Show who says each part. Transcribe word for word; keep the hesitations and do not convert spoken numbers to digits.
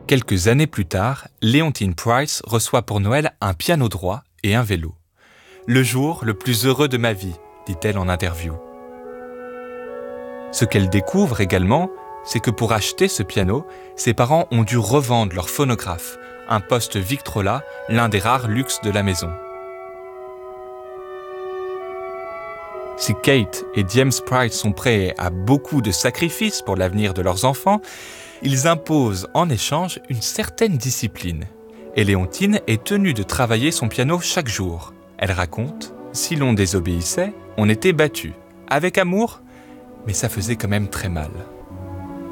Speaker 1: Quelques années plus tard, Leontine Price reçoit pour Noël un piano droit et un vélo. « Le jour le plus heureux de ma vie », dit-elle en interview. Ce qu'elle découvre également, c'est que pour acheter ce piano, ses parents ont dû revendre leur phonographe, un poste Victrola, l'un des rares luxes de la maison. Si Kate et James Price sont prêts à beaucoup de sacrifices pour l'avenir de leurs enfants, ils imposent en échange une certaine discipline. Et Léontine est tenue de travailler son piano chaque jour. Elle raconte « Si l'on désobéissait, on était battu. Avec amour, mais ça faisait quand même très mal. »